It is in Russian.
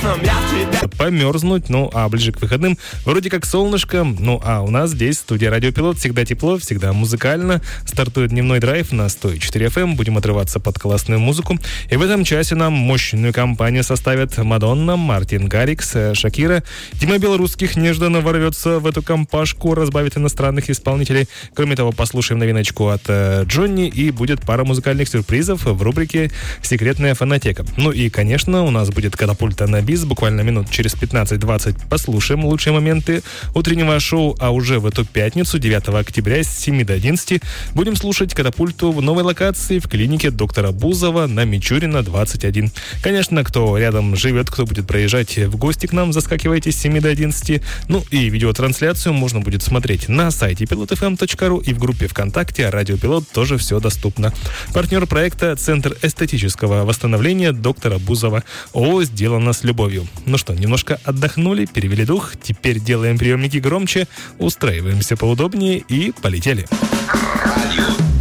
померзнуть, ну а ближе к выходным вроде как солнышко, ну а у нас здесь студия Радиопилот, всегда тепло, всегда музыкально. Стартует дневной драйв на 104 FM, будем отрываться под классную музыку. И в этом часе нам мощную компанию составят Мадонна, Мартин Гаррикс, Шакира. Дима Белорусских нежданно ворвется в эту компашку, разбавит иностранных исполнителей. Кроме того, послушаем новиночку от Джонни, и будет пара музыкальных сюрпризов в рубрике «Секретная фонотека». Ну и, конечно, у нас будет катапульта на бис. Буквально минут через 15-20 послушаем лучшие моменты утреннего шоу, а уже в эту пятницу, 9 октября, с 7 до 11 будем слушать катапульту в новой локации в клинике доктора Бузова на Мичурина, 21. Конечно, кто рядом живет, кто будет проезжать в гости к нам, заскакивайте с 7 до 11. Ну и видеотрансляцию можно будет смотреть на сайте pilotfm.ru и в группе ВКонтакте «Радио Пилот» тоже все доступно. Партнер проекта — Центр эстетического восстановления доктора Бузова. ООО «Сделано с любовью». Ну что, немножко отдохнули, перевели дух, теперь делаем приемники громче, устраиваемся поудобнее и полетели.